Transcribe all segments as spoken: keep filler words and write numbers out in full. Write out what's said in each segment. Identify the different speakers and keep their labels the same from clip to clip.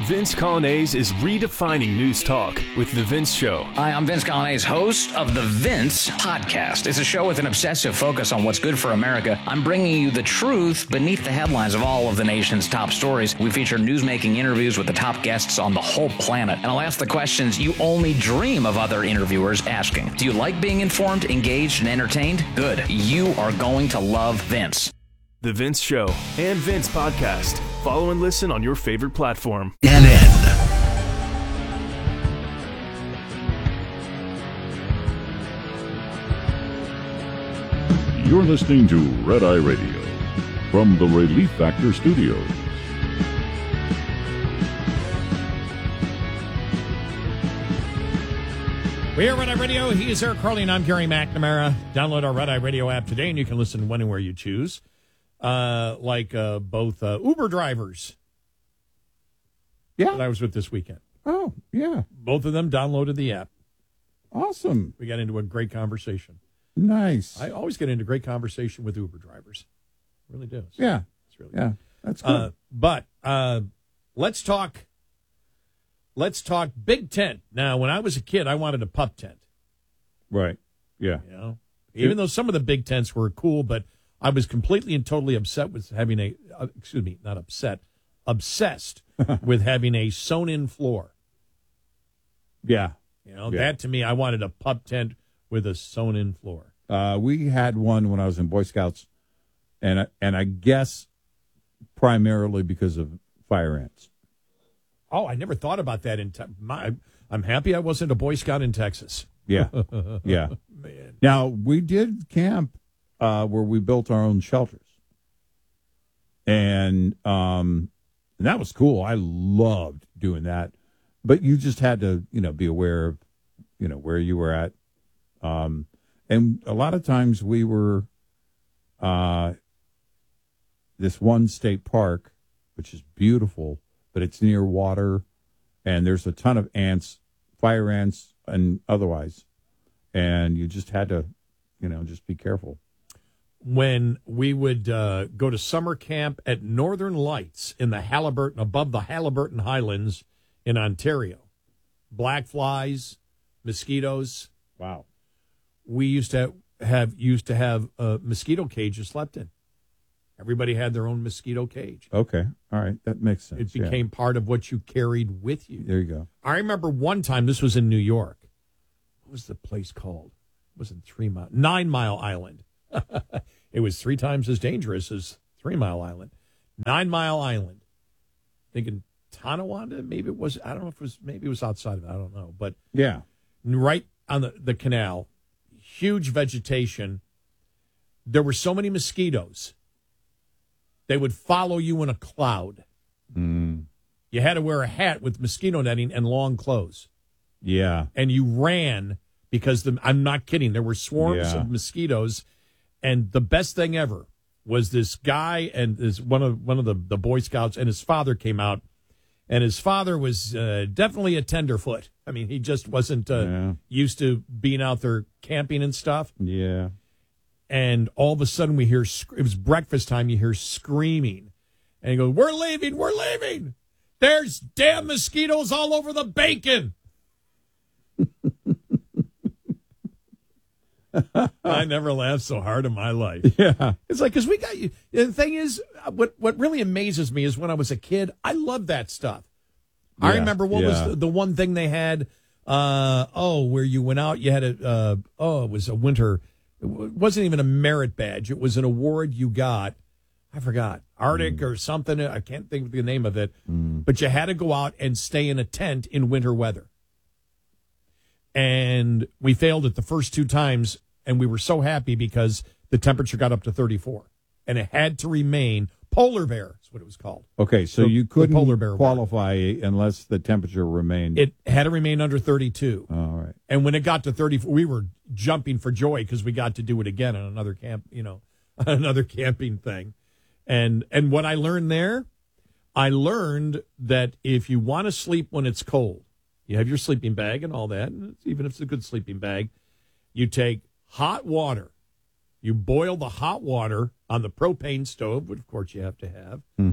Speaker 1: Vince Coglianese is redefining news talk with The Vince Show.
Speaker 2: Hi, I'm Vince Coglianese, host of The Vince Podcast. It's a show with an obsessive focus on what's good for America. I'm bringing you the truth beneath the headlines of all of the nation's top stories. We feature newsmaking interviews with the top guests on the whole planet. And I'll ask the questions you only dream of other interviewers asking. Do you like being informed, engaged, and entertained? Good. You are going to love Vince.
Speaker 1: The Vince Show and Vince Podcast. Follow and listen on your favorite platform.
Speaker 3: N N.
Speaker 4: You're listening to Red Eye Radio from the Relief Factor Studios.
Speaker 5: We are Red Eye Radio. He is Eric Carly, and I'm Gary McNamara. Download our Red Eye Radio app today, and you can listen when and where you choose. Uh, like uh, both uh, Uber drivers
Speaker 6: yeah.
Speaker 5: that I was with this weekend.
Speaker 6: Oh, yeah.
Speaker 5: Both of them downloaded the app.
Speaker 6: Awesome.
Speaker 5: We got into a great conversation.
Speaker 6: Nice.
Speaker 5: I always get into great conversation with Uber drivers. Really do. So
Speaker 6: yeah.
Speaker 5: It's really
Speaker 6: yeah.
Speaker 5: good.
Speaker 6: That's good.
Speaker 5: Uh, but uh, let's talk. Let's talk Big Tent. Now, when I was a kid, I wanted a pup tent.
Speaker 6: Right. Yeah.
Speaker 5: You know, even though some of the big tents were cool, but I was completely and totally upset with having a, uh, excuse me, not upset, obsessed with having a sewn-in floor.
Speaker 6: Yeah.
Speaker 5: You know,
Speaker 6: yeah.
Speaker 5: that to me, I wanted a pup tent with a sewn-in floor.
Speaker 6: Uh, we had one when I was in Boy Scouts, and I, and I guess primarily because of fire ants.
Speaker 5: Oh, I never thought about that. In te- my, I'm happy I wasn't a Boy Scout in Texas.
Speaker 6: Yeah. Yeah.
Speaker 5: Man.
Speaker 6: Now, we did camp Uh, where we built our own shelters. And, um, and that was cool. I loved doing that. But you just had to, you know, be aware of, you know, where you were at. Um, and a lot of times we were uh, this one state park, which is beautiful, but it's near water. And there's a ton of ants, fire ants and otherwise. And you just had to, you know, just be careful.
Speaker 5: When we would uh, go to summer camp at Northern Lights in the Halliburton, above the Halliburton Highlands in Ontario. Black flies, mosquitoes.
Speaker 6: Wow.
Speaker 5: We used to have used to have a mosquito cage you slept in. Everybody had their own mosquito cage.
Speaker 6: Okay. All right. That makes sense.
Speaker 5: It became
Speaker 6: yeah.
Speaker 5: part of what you carried with you.
Speaker 6: There you go.
Speaker 5: I remember one time, this was in New York. What was the place called? It wasn't Three Mile, Nine Mile Island. It was three times as dangerous as Three Mile Island. Nine Mile Island. Thinking Tonawanda, maybe it was, I don't know if it was, maybe it was outside of it, I don't know. But
Speaker 6: yeah,
Speaker 5: right on the, the canal, huge vegetation. There were so many mosquitoes. They would follow you in a cloud.
Speaker 6: Mm.
Speaker 5: You had to wear a hat with mosquito netting and long clothes.
Speaker 6: Yeah.
Speaker 5: And you ran because, the, I'm not kidding, there were swarms
Speaker 6: yeah.
Speaker 5: of mosquitoes. And the best thing ever was this guy and this one of one of the, the Boy Scouts, and his father came out, and his father was uh, definitely a tenderfoot. I mean, he just wasn't uh,
Speaker 6: yeah.
Speaker 5: used to being out there camping and stuff.
Speaker 6: Yeah.
Speaker 5: And all of a sudden we hear, it was breakfast time, you hear screaming. And he goes, "We're leaving, we're leaving. There's damn mosquitoes all over the bacon." I never laughed so hard in my life.
Speaker 6: Yeah.
Speaker 5: It's like, because we got you. The thing is, what, what really amazes me is when I was a kid, I loved that stuff. Yeah, I remember what
Speaker 6: yeah.
Speaker 5: was the, the one thing they had, uh, oh, where you went out, you had a, uh, oh, it was a winter, it wasn't even a merit badge. It was an award you got. I forgot, Arctic mm. or something. I can't think of the name of it.
Speaker 6: Mm.
Speaker 5: But you had to go out and stay in a tent in winter weather. And we failed it the first two times, and we were so happy because the temperature got up to thirty-four. And it had to remain polar bear, is what it was called.
Speaker 6: Okay, so
Speaker 5: the,
Speaker 6: you couldn't
Speaker 5: polar bear
Speaker 6: qualify weather. Unless the temperature remained.
Speaker 5: It had to remain under thirty-two.
Speaker 6: Oh, all right.
Speaker 5: And when it got to thirty-four, we were jumping for joy because we got to do it again on another camp, you know, another camping thing. And and what I learned there, I learned that if you want to sleep when it's cold, you have your sleeping bag and all that, and even if it's a good sleeping bag, you take hot water. You boil the hot water on the propane stove, which of course you have to have.
Speaker 6: Mm-hmm.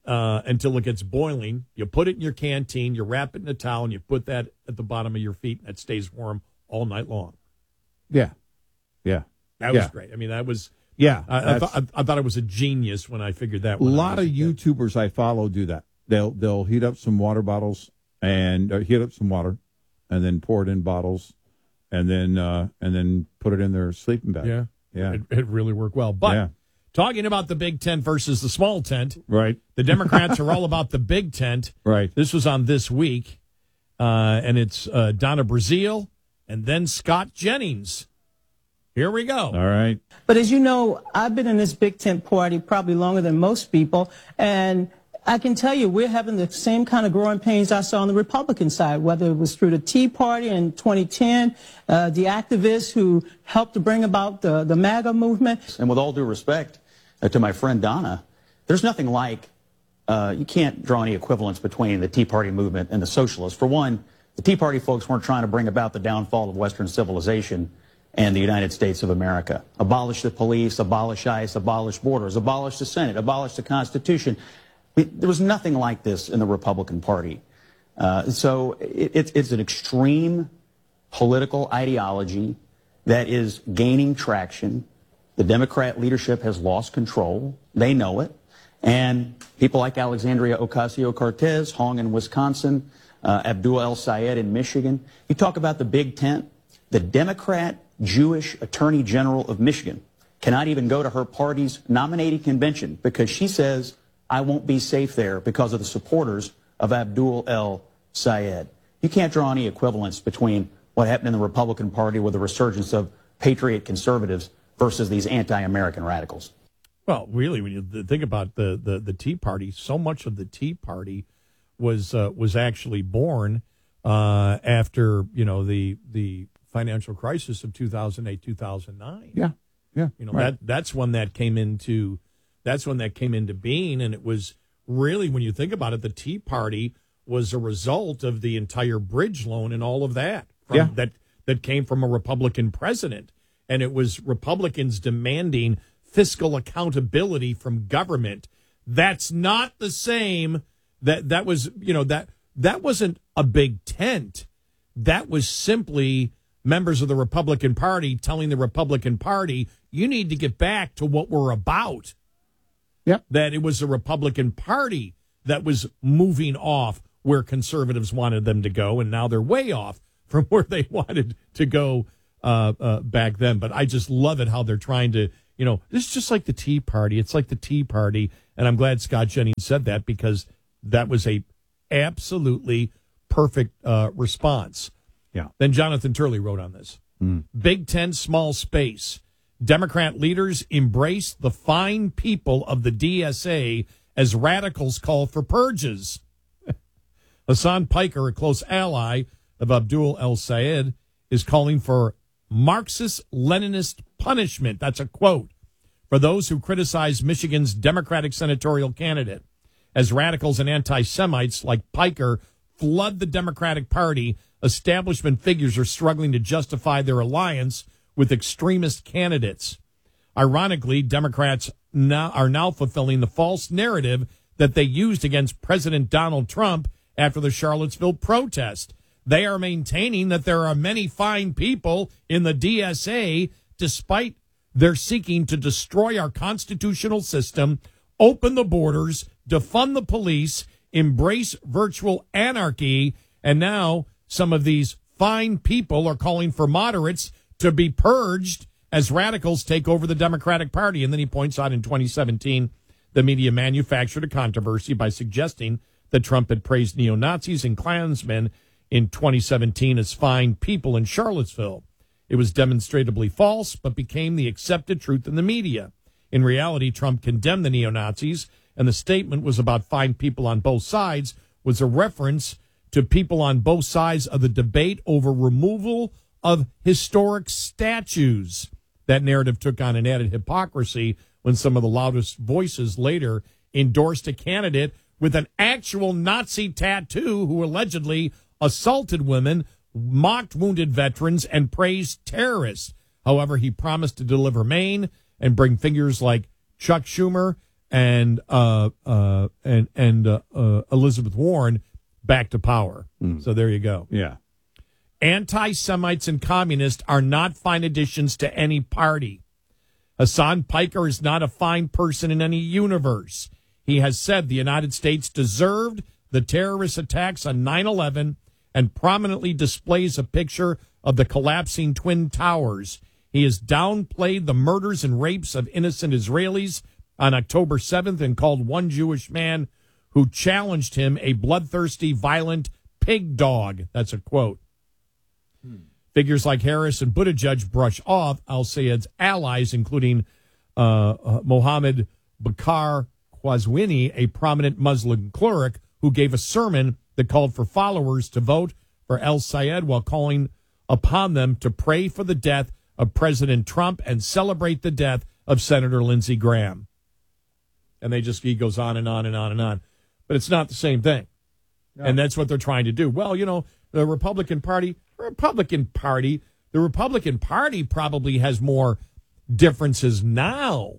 Speaker 5: uh, until it gets boiling. You put it in your canteen, you wrap it in a towel, and you put that at the bottom of your feet, and it stays warm all night long.
Speaker 6: Yeah. Yeah.
Speaker 5: That was
Speaker 6: yeah.
Speaker 5: great. I mean, that was...
Speaker 6: Yeah.
Speaker 5: I, I, thought, I, I thought it was a genius when I figured that
Speaker 6: A
Speaker 5: one out.
Speaker 6: lot of YouTubers I follow do that. They'll they'll heat up some water bottles and uh, heat up some water, and then pour it in bottles, and then uh, and then put it in their sleeping bag.
Speaker 5: Yeah.
Speaker 6: Yeah.
Speaker 5: It, it really worked well. But
Speaker 6: yeah.
Speaker 5: talking about the big tent versus the small tent,
Speaker 6: Right.
Speaker 5: the Democrats are all about the big tent.
Speaker 6: Right.
Speaker 5: This was on This Week, uh, and it's uh, Donna Brazile and then Scott Jennings. Here we go.
Speaker 6: All right.
Speaker 3: But as you know, I've been in this big tent party probably longer than most people, and I can tell you we're having the same kind of growing pains I saw on the Republican side, whether it was through the Tea Party in twenty ten, uh, the activists who helped to bring about the, the MAGA movement.
Speaker 7: And with all due respect uh, to my friend Donna, there's nothing like, uh, you can't draw any equivalence between the Tea Party movement and the socialists. For one, the Tea Party folks weren't trying to bring about the downfall of Western civilization and the United States of America. Abolish the police, abolish ICE, abolish borders, abolish the Senate, abolish the Constitution. There was nothing like this in the Republican Party. Uh, so it, it's, it's an extreme political ideology that is gaining traction. The Democrat leadership has lost control. They know it. And people like Alexandria Ocasio-Cortez, Hong in Wisconsin, uh, Abdul El Sayed in Michigan. You talk about the big tent. The Democrat Jewish Attorney General of Michigan cannot even go to her party's nominating convention because she says, I won't be safe there because of the supporters of Abdul El Sayed. You can't draw any equivalence between what happened in the Republican Party with the resurgence of patriot conservatives versus these anti-American radicals.
Speaker 5: Well, really, when you think about the, the, the Tea Party, so much of the Tea Party was uh, was actually born uh, after, you know, the the financial crisis of two thousand eight, two thousand nine.
Speaker 6: Yeah, yeah.
Speaker 5: You know,
Speaker 6: right.
Speaker 5: that that's when that came into that's when that came into being, and it was really, when you think about it, the Tea Party was a result of the entire bridge loan and all of that. From,
Speaker 6: yeah.
Speaker 5: That that came from a Republican president, and it was Republicans demanding fiscal accountability from government. That's not the same. That that was, you know, that that wasn't a big tent. That was simply members of the Republican Party telling the Republican Party, you need to get back to what we're about.
Speaker 6: Yep.
Speaker 5: That it was the Republican Party that was moving off where conservatives wanted them to go, and now they're way off from where they wanted to go uh, uh, back then. But I just love it how they're trying to, you know, this is just like the Tea Party. It's like the Tea Party, and I'm glad Scott Jennings said that because that was a absolutely perfect uh, response.
Speaker 6: Yeah.
Speaker 5: Then Jonathan Turley wrote on this.
Speaker 6: Mm.
Speaker 5: Big Ten, small space. Democrat leaders embrace the fine people of the D S A as radicals call for purges. Hassan Piker, a close ally of Abdul El Sayed, is calling for Marxist-Leninist punishment. That's a quote. For those who criticize Michigan's Democratic senatorial candidate as radicals and anti-Semites like Piker flood the Democratic Party, establishment figures are struggling to justify their alliance with extremist candidates. Ironically, Democrats now are now fulfilling the false narrative that they used against President Donald Trump after the Charlottesville protest. They are maintaining that there are many fine people in the D S A, despite their seeking to destroy our constitutional system, open the borders, defund the police, embrace virtual anarchy, and now some of these fine people are calling for moderates to be purged as radicals take over the Democratic Party. And then he points out in twenty seventeen, the media manufactured a controversy by suggesting that Trump had praised neo-Nazis and Klansmen in twenty seventeen as fine people in Charlottesville. It was demonstrably false, but became the accepted truth in the media. In reality, Trump condemned the neo-Nazis, and the statement was about fine people on both sides, was a reference to people on both sides of the debate over removal of historic statues. That narrative took on an added hypocrisy when some of the loudest voices later endorsed a candidate with an actual Nazi tattoo who allegedly assaulted women, mocked wounded veterans, and praised terrorists. However, he promised to deliver Maine and bring figures like Chuck Schumer and uh, uh, and and uh, uh, Elizabeth Warren back to power.
Speaker 6: Mm.
Speaker 5: So there you go.
Speaker 6: Yeah.
Speaker 5: Anti-Semites and communists are not fine additions to any party. Hassan Piker is not a fine person in any universe. He has said the United States deserved the terrorist attacks on nine eleven and prominently displays a picture of the collapsing Twin Towers. He has downplayed the murders and rapes of innocent Israelis on October seventh and called one Jewish man who challenged him a bloodthirsty, violent pig dog. That's a quote. Hmm. Figures like Harris and Buttigieg brush off al-Sayed's allies, including uh, uh, Mohammed Bakar Qazwini, a prominent Muslim cleric who gave a sermon that called for followers to vote for al-Sayed while calling upon them to pray for the death of President Trump and celebrate the death of Senator Lindsey Graham. And they just, he goes on and on and on and on. But it's not the same thing. No. And that's what they're trying to do. Well, you know, the Republican Party, Republican Party, the Republican Party probably has more differences now.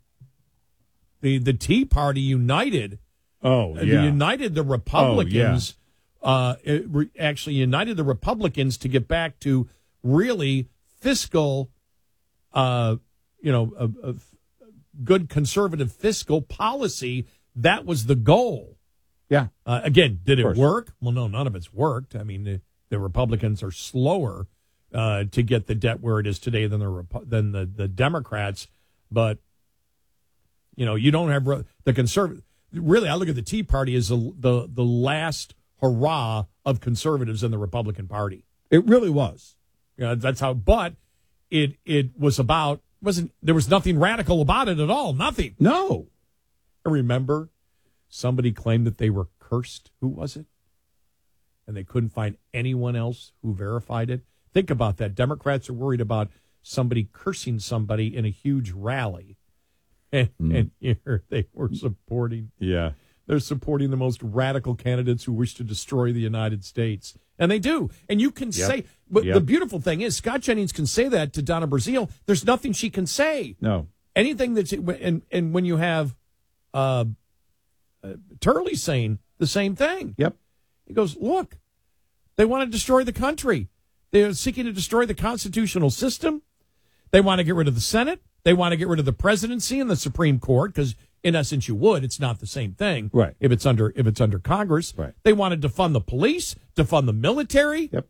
Speaker 5: The the Tea Party united.
Speaker 6: Oh, yeah.
Speaker 5: United the Republicans. Oh, yeah. uh, it re- actually united the Republicans to get back to really fiscal, uh, you know, a, a good conservative fiscal policy. That was the goal.
Speaker 6: Yeah.
Speaker 5: Uh, again, did it work? Well, no, none of it's worked. I mean, the, the Republicans are slower uh, to get the debt where it is today than the Repu- than the, the Democrats. But, you know, you don't have re- the conservative. Really, I look at the Tea Party as the, the the last hurrah of conservatives in the Republican Party.
Speaker 6: It really was.
Speaker 5: Yeah, that's how. But it it was about wasn't there was nothing radical about it at all. Nothing.
Speaker 6: No.
Speaker 5: I remember somebody claimed that they were cursed. Who was it? And they couldn't find anyone else who verified it. Think about that. Democrats are worried about somebody cursing somebody in a huge rally. And, mm. and here they were supporting.
Speaker 6: Yeah.
Speaker 5: They're supporting the most radical candidates who wish to destroy the United States. And they do. And you can yep. say, but yep. the beautiful thing is, Scott Jennings can say that to Donna Brazile. There's nothing she can say.
Speaker 6: No.
Speaker 5: Anything that's, and, and when you have uh, uh, Turley saying the same thing.
Speaker 6: Yep.
Speaker 5: He goes, look, they want to destroy the country. They're seeking to destroy the constitutional system. They want to get rid of the Senate. They want to get rid of the presidency and the Supreme Court because, in essence, you would. It's not the same thing,
Speaker 6: right?
Speaker 5: If it's under if it's under Congress,
Speaker 6: right?
Speaker 5: They want to defund the police, defund the military.
Speaker 6: Yep.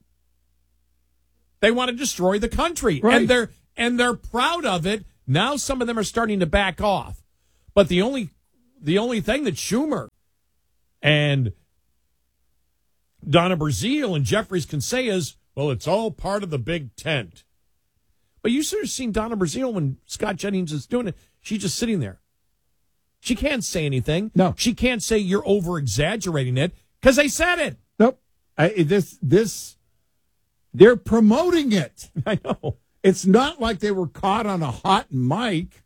Speaker 5: They want to destroy the country,
Speaker 6: right.
Speaker 5: and they're and they're proud of it. Now, some of them are starting to back off, but the only the only thing that Schumer and Donna Brazile and Jeffries can say is, well, it's all part of the big tent. But you should have seen Donna Brazile when Scott Jennings is doing it. She's just sitting there. She can't say anything.
Speaker 6: No.
Speaker 5: She can't say you're over-exaggerating it because they said it.
Speaker 6: Nope. I, this, this, they're promoting it.
Speaker 5: I know.
Speaker 6: It's not like they were caught on a hot mic.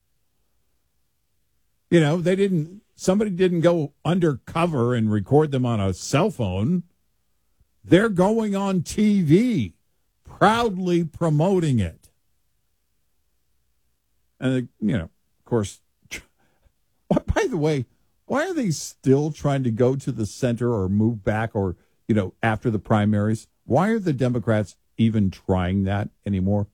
Speaker 6: You know, they didn't, somebody didn't go undercover and record them on a cell phone. They're going on T V, proudly promoting it. And, you know, of course, by the way, why are they still trying to go to the center or move back or, you know, after the primaries? Why are the Democrats even trying that anymore?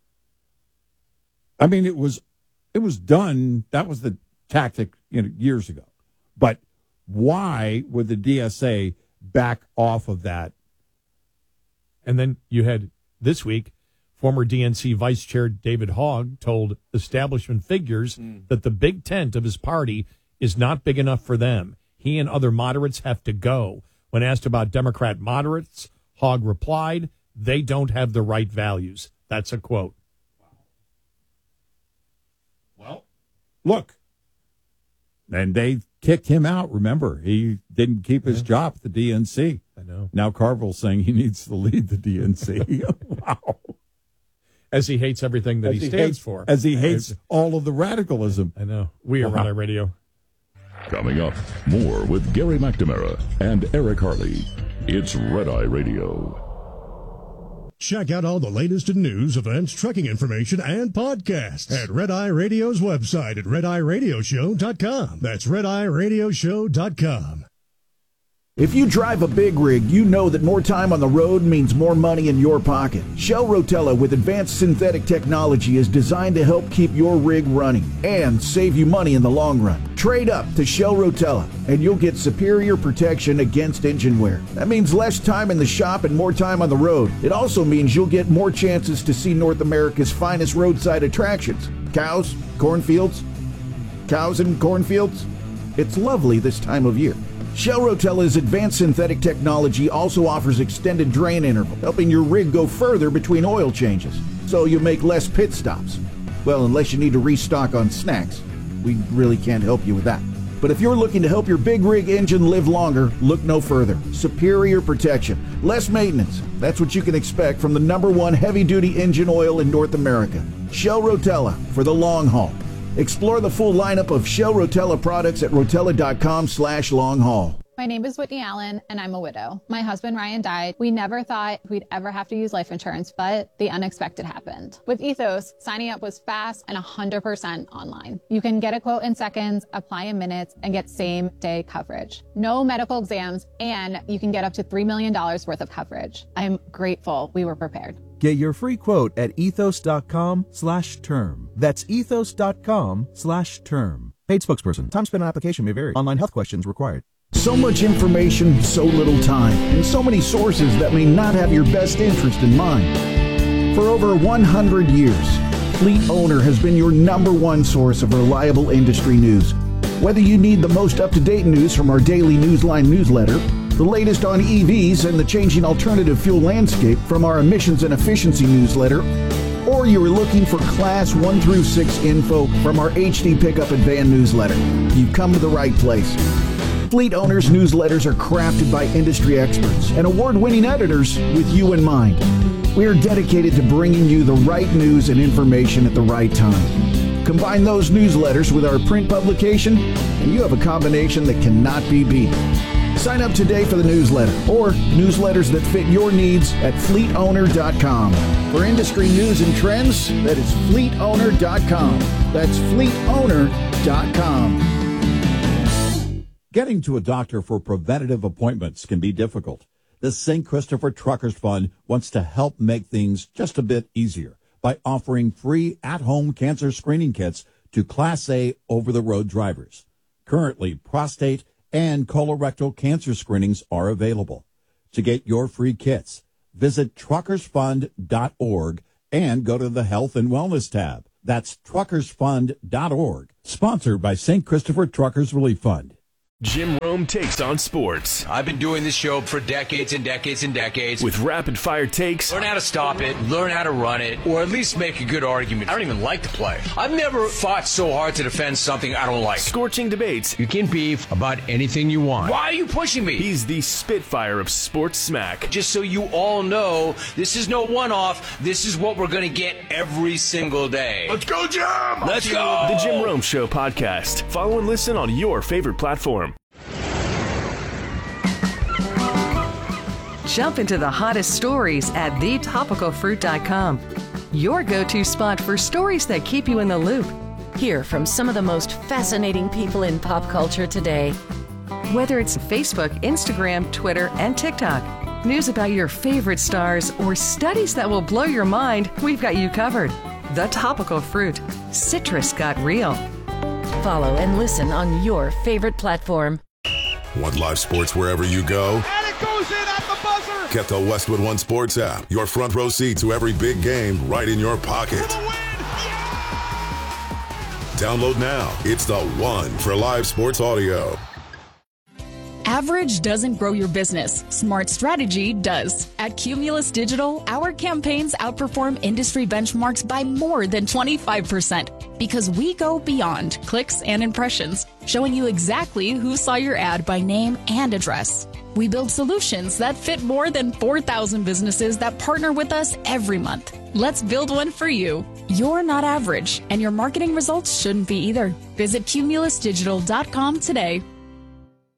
Speaker 6: I mean, it was it was done. That was the tactic, you know, years ago. But why would the D S A back off of that?
Speaker 5: And then you had this week, former D N C Vice Chair David Hogg told establishment figures mm. that the big tent of his party is not big enough for them. He and other moderates have to go. When asked about Democrat moderates, Hogg replied, they don't have the right values. That's a quote.
Speaker 6: Well, look. And they kicked him out, remember. He didn't keep his yeah. job at the D N C.
Speaker 5: I know.
Speaker 6: Now Carville's saying he needs to lead the D N C. Wow.
Speaker 5: As he hates everything that
Speaker 6: as
Speaker 5: he,
Speaker 6: he
Speaker 5: stands
Speaker 6: hates,
Speaker 5: for.
Speaker 6: As he hates I, all of the radicalism.
Speaker 5: I know. We are wow. on our radio.
Speaker 4: Coming up, more with Gary McNamara and Eric Harley. It's Red Eye Radio.
Speaker 8: Check out all the latest in news, events, trucking information, and podcasts at Red Eye Radio's website at red eye radio show dot com. That's red eye radio show dot com.
Speaker 9: If you drive a big rig, you know that more time on the road means more money in your pocket. Shell Rotella with advanced synthetic technology is designed to help keep your rig running and save you money in the long run. Trade up to Shell Rotella and you'll get superior protection against engine wear. That means less time in the shop and more time on the road. It also means you'll get more chances to see North America's finest roadside attractions. Cows, cornfields, cows and cornfields. It's lovely this time of year. Shell Rotella's advanced synthetic technology also offers extended drain interval, helping your rig go further between oil changes, so you make less pit stops. Well, unless you need to restock on snacks. We really can't help you with that. But if you're looking to help your big rig engine live longer, look no further. Superior protection, less maintenance. That's what you can expect from the number one heavy-duty engine oil in North America. Shell Rotella for the long haul. Explore the full lineup of Shell Rotella products at rotella.com slash long haul.
Speaker 10: My name is Whitney Allen, and I'm a widow. My husband, Ryan, died. We never thought we'd ever have to use life insurance, but the unexpected happened. With Ethos, signing up was fast and one hundred percent online. You can get a quote in seconds, apply in minutes, and get same-day coverage. No medical exams, and you can get up to three million dollars worth of coverage. I'm grateful we were prepared.
Speaker 11: Get your free quote at ethos.com slash term. That's ethos.com slash term. Paid spokesperson. Time spent on application may vary. Online health questions required.
Speaker 9: So much information, so little time, and so many sources that may not have your best interest in mind. For over one hundred years, Fleet Owner has been your number one source of reliable industry news. Whether you need the most up-to-date news from our daily Newsline newsletter, the latest on E Vs and the changing alternative fuel landscape from our emissions and efficiency newsletter, or you are looking for Class one through six info from our H D Pickup and Van newsletter, you've come to the right place. Fleet Owners newsletters are crafted by industry experts and award-winning editors with you in mind. We are dedicated to bringing you the right news and information at the right time. Combine those newsletters with our print publication, and you have a combination that cannot be beat. Sign up today for the newsletter or newsletters that fit your needs at fleet owner dot com. For industry news and trends, that is fleet owner dot com. That's fleet owner dot com.
Speaker 6: Getting to a doctor for preventative appointments can be difficult. The Saint Christopher Truckers Fund wants to help make things just a bit easier by offering free at-home cancer screening kits to Class A over-the-road drivers. Currently, prostate and colorectal cancer screenings are available. To get your free kits, visit truckers fund dot org and go to the Health and Wellness tab. That's truckers fund dot org. Sponsored by Saint Christopher Truckers Relief Fund.
Speaker 1: Jim Rome takes on sports.
Speaker 12: I've been doing this show for decades and decades and decades.
Speaker 1: With rapid-fire takes.
Speaker 12: Learn how to stop it, learn how to run it, or at least make a good argument. I don't even like to play. I've never fought so hard to defend something I don't like.
Speaker 1: Scorching debates.
Speaker 12: You can beef about anything you want. Why are you pushing me?
Speaker 1: He's the Spitfire of sports smack.
Speaker 12: Just so you all know, this is no one-off. This is what we're going to get every single day.
Speaker 1: Let's go, Jim! Let's go! The Jim Rome Show podcast. Follow and listen on your favorite platform.
Speaker 13: Jump into the hottest stories at the topical fruit dot com. Your go-to spot for stories that keep you in the loop.
Speaker 14: Hear from some of the most fascinating people in pop culture today.
Speaker 13: Whether it's Facebook, Instagram, Twitter, and TikTok, news about your favorite stars, or studies that will blow your mind, we've got you covered. The Topical Fruit. Citrus got real.
Speaker 14: Follow and listen on your favorite platform.
Speaker 15: Want live sports wherever you go?
Speaker 16: And it goes in at the buzzer!
Speaker 15: Get the Westwood One Sports app. Your front row seat to every big game right in your pocket.
Speaker 16: For the win! Yeah!
Speaker 15: Download now. It's the one for live sports audio.
Speaker 17: Average doesn't grow your business. Smart strategy does. At Cumulus Digital, our campaigns outperform industry benchmarks by more than twenty-five percent because we go beyond clicks and impressions, showing you exactly who saw your ad by name and address. We build solutions that fit more than four thousand businesses that partner with us every month. Let's build one for you. You're not average, and your marketing results shouldn't be either. Visit cumulus digital dot com today.